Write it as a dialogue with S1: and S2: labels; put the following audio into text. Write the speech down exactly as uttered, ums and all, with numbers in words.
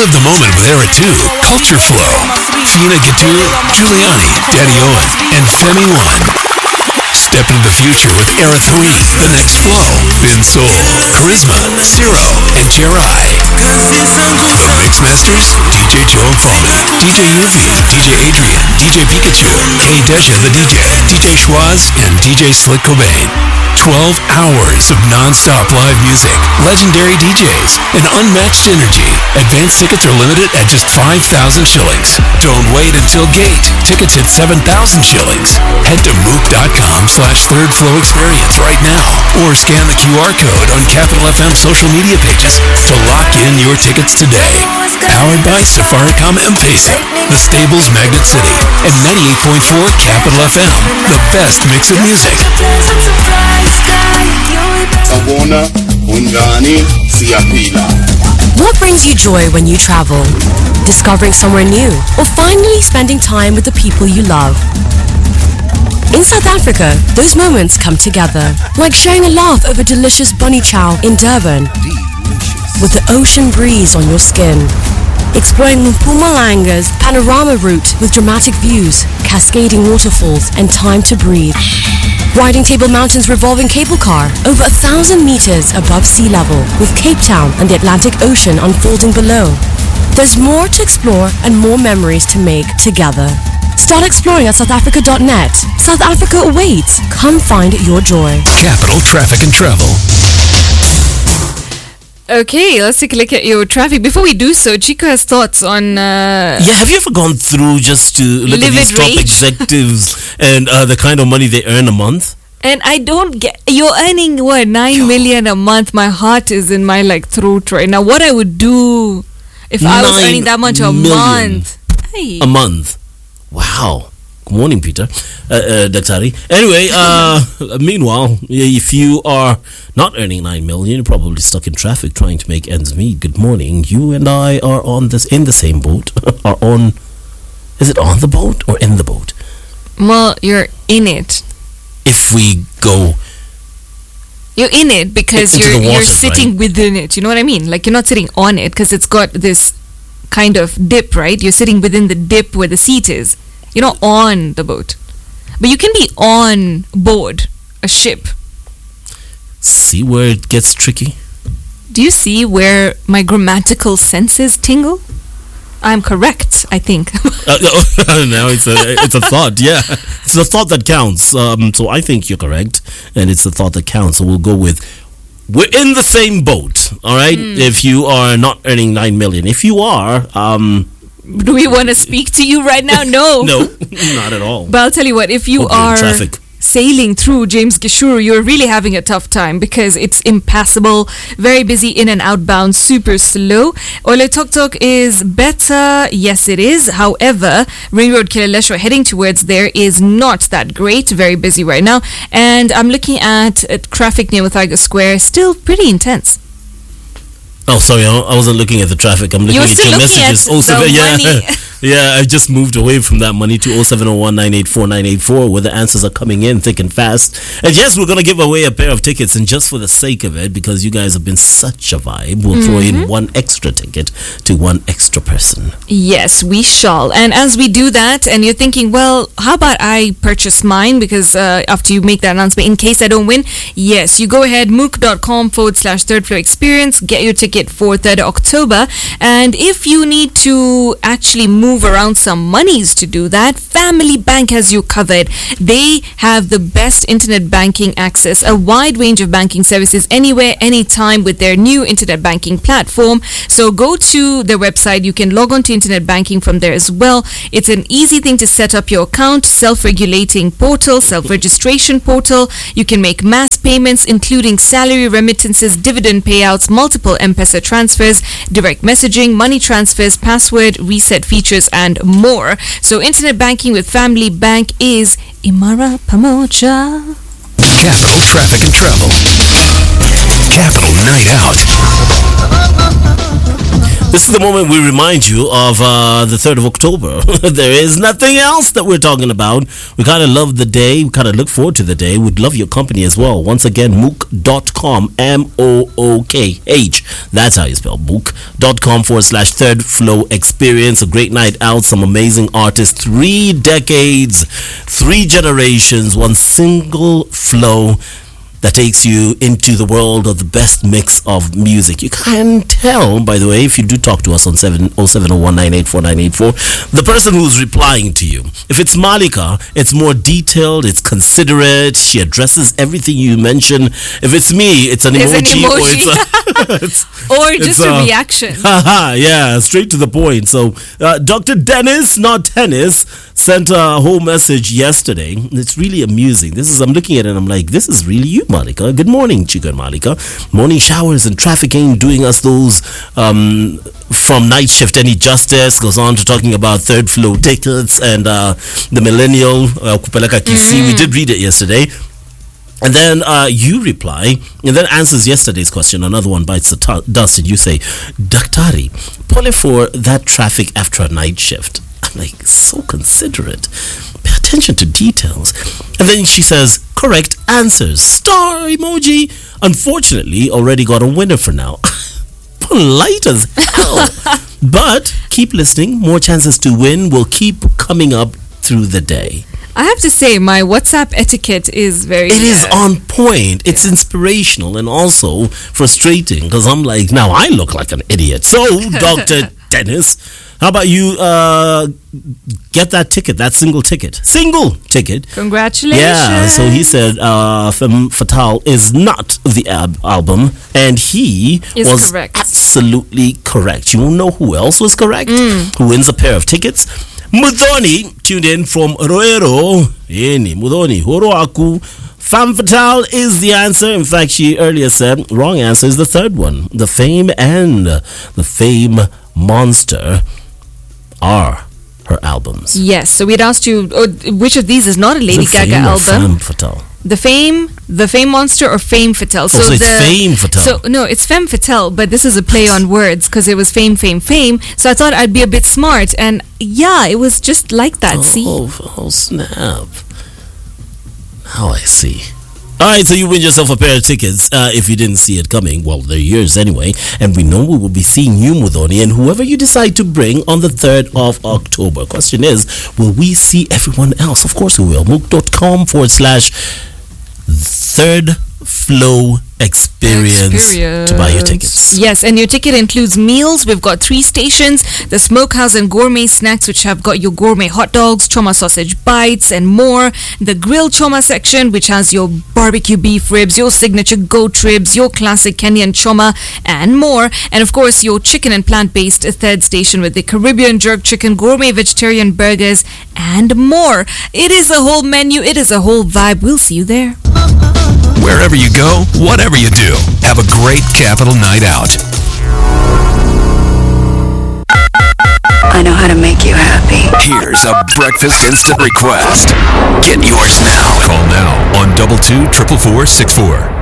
S1: Relive the moment with Era two, Culture Flow, Tina Gatur, Giuliani, Daddy Owen, and Femi One. Step into the future with Era three, The Next Flow, Bin Soul, Charisma, Zero, and Jerai. Mixmasters, D J Joe Fawmy, D J Yuffie, D J Adrian, D J Pikachu, K Deja the D J, D J Schwaz, and D J Slick Cobain. twelve hours of non-stop live music, legendary D Js, and unmatched energy. Advance tickets are limited at just five thousand shillings. Don't wait until gate. Tickets at seven thousand shillings. Head to mook.com slash third flow experience right now, or scan the Q R code on Capital F M social media pages to lock in your tickets today. Powered by Safaricom M-Pesa, the Stables Magnet City, and ninety-eight point four Capital F M, the best mix of music.
S2: What brings you joy when you travel? Discovering somewhere new, or finally spending time with the people you love? In South Africa, those moments come together, like sharing a laugh over delicious bunny chow in Durban, with the ocean breeze on your skin, exploring Mpumalanga's panorama route with dramatic views, cascading waterfalls, and time to breathe. Riding Table Mountain's revolving cable car over a thousand meters above sea level, with Cape Town and the Atlantic Ocean unfolding below. There's more to explore and more memories to make together. Start exploring at south africa dot net. South Africa awaits. Come find your joy.
S1: Capital Traffic and Travel.
S3: Okay, let's take a look at your traffic. Before we do so, Chico has thoughts on... Uh,
S4: yeah, have you ever gone through just to look at these top
S3: rage?
S4: executives and uh, the kind of money they earn a month?
S3: And I don't get... You're earning, what, nine million a month? My heart is in my, like, throat right now. What I would do if I was earning that much a month? Hey.
S4: A month. Wow. Good morning, Peter. Uh, uh, Daktari. Anyway, uh, meanwhile, if you are not earning nine million, you're probably stuck in traffic trying to make ends meet. Good morning. You and I are on this in the same boat. are on. Is it on the boat or in the boat?
S3: Well, you're in it.
S4: If we go.
S3: You're in it because
S4: into
S3: you're
S4: the waters,
S3: you're sitting
S4: right?
S3: within it. You know what I mean? Like, you're not sitting on it because it's got this kind of dip, right? You're sitting within the dip where the seat is. You're not on the boat. But you can be on board a ship.
S4: See where it gets tricky?
S3: Do you see where my grammatical senses tingle? I'm correct, I think.
S4: uh, no, now it's a it's a thought. Yeah, it's the thought that counts. Um, so I think you're correct, and it's the thought that counts. So we'll go with we're in the same boat. All right. Mm. If you are not earning nine million, if you are, um,
S3: do we want to speak to you right now? No,
S4: no, not at all.
S3: But I'll tell you what: if you
S4: Hope you're in
S3: are
S4: traffic.
S3: sailing through James Gishuru, you're really having a tough time because it's impassable, very busy in and outbound, super slow. Ole Tok Tok is better, yes it is. However, Ring Road Kileleshwa heading towards there is not that great, very busy right now. And I'm looking at uh, traffic near Mathiga Square, still pretty intense.
S4: Oh, sorry, I I wasn't looking at the traffic. I'm looking
S3: You're
S4: at
S3: still
S4: your
S3: looking
S4: messages.
S3: at
S4: Oh, seven,
S3: the
S4: yeah,
S3: money.
S4: yeah. I just moved away from that money to oh seven oh one, nine eight four, nine eight four, where the answers are coming in thick and fast. And yes, we're gonna give away a pair of tickets, and just for the sake of it, because you guys have been such a vibe, we'll mm-hmm. throw in one extra ticket to one extra person.
S3: Yes, we shall. And as we do that, and you're thinking, well, how about I purchase mine because uh, after you make that announcement, in case I don't win, yes, you go ahead, mook.com forward slash third floor experience, get your ticket for third of October. And if you need to actually move around some monies to do that, Family Bank has you covered. They have the best internet banking access, a wide range of banking services anywhere, anytime with their new internet banking platform. So go to their website. You can log on to internet banking from there as well. It's an easy thing to set up your account, self-regulating portal, self-registration portal. You can make mass payments, including salary remittances, dividend payouts, multiple M-Pesa transfers, direct messaging, money transfers, password reset features, and more. So internet banking with Family Bank is Imara Pamoja.
S1: Capital Traffic and Travel. Capital Night Out.
S4: This is the moment we remind you of uh, the third of October. There is nothing else that we're talking about. We kind of love the day. We kind of look forward to the day. We'd love your company as well. Once again, mook dot com, M O O K H. That's how you spell mook dot com forward slash third flow experience. A great night out. Some amazing artists. Three decades, three generations, one single flow that takes you into the world of the best mix of music. You can tell, by the way, if you do talk to us on seven oh seven oh one nine eight four nine eight four, the person who's replying to you. If it's Malika, it's more detailed, it's considerate, she addresses everything you mention. If it's me, it's an
S3: There's
S4: emoji,
S3: an
S4: or
S3: emoji.
S4: it's a, it's,
S3: Or
S4: it's
S3: just a reaction.
S4: Haha, yeah, straight to the point. So, uh, Doctor Dennis, not tennis, sent a whole message yesterday. It's really amusing. This is, I'm looking at it and I'm like, this is really you, Malika. Good morning, Chico and Malika. Morning showers and traffic ain't doing us those um, from night shift any justice. Goes on to talking about third flow tickets and uh, the millennial uh, Kupeleka Kisi. Mm-hmm. We did read it yesterday. And then uh, you reply, and then answers yesterday's question. Another one bites the t- dust, and you say, Daktari, pole for that traffic after a night shift. I'm like, so considerate. Pay attention to details. And then she says, correct answers. Star emoji. Unfortunately, already got a winner for now. Polite as hell. But keep listening. More chances to win will keep coming up through the day.
S3: I have to say, my WhatsApp etiquette is very...
S4: It is
S3: uh,
S4: on point. It's inspirational and also frustrating because I'm like, now I look like an idiot. So, Doctor Dennis, how about you uh, get that ticket, that single ticket? Single ticket.
S3: Congratulations.
S4: Yeah, so he said uh, Femme Fatale is not the ab- album, and he
S3: Is
S4: was
S3: correct.
S4: absolutely correct. You know who else was correct?
S3: Mm.
S4: Who wins a pair of tickets? Mudhoni tuned in from Roero. Yeni, Mudhoni, Horo Aku. Femme Fatale is the answer. In fact, she earlier said wrong answer is the third one. The Fame and the Fame Monster are her albums.
S3: Yes, so we'd asked you, oh, which of these is not a Lady
S4: Is it
S3: Gaga
S4: Fame or
S3: album?
S4: Femme Fatale?
S3: The Fame, the Fame Monster, or Fame Fatale?
S4: So, so it's
S3: the,
S4: Fame Fatale.
S3: So no, it's Femme Fatale, but this is a play on words because it was Fame, Fame, Fame. So I thought I'd be a bit smart, and yeah, it was just like that.
S4: Oh,
S3: see?
S4: oh snap! Now I see. All right, so you win yourself a pair of tickets uh, if you didn't see it coming. Well, they're yours anyway, and we know we will be seeing you, Mudhoni, and whoever you decide to bring on the third of October. Question is, will we see everyone else? Of course we will. mook dot com forward slash third flow experience, experience to buy your tickets.
S3: Yes, and your ticket includes meals. We've got three stations: the Smokehouse and Gourmet Snacks, which have got your gourmet hot dogs, choma sausage bites, and more. The Grill Choma section, which has your barbecue beef ribs, your signature goat ribs, your classic Kenyan choma, and more. And of course, your chicken and plant-based third station with the Caribbean jerk chicken, gourmet vegetarian burgers, and more. It is a whole menu. It is a whole vibe. We'll see you there.
S1: Wherever you go, whatever you do, have a great Capital Night Out.
S5: I know how to make you happy.
S1: Here's a breakfast instant request. Get yours now. Call now on double two triple four six four.